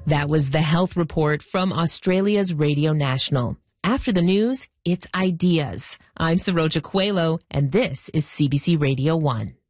That was the health report from Australia's Radio National. After the news, it's Ideas. I'm Saroja Coelho, and this is CBC Radio 1.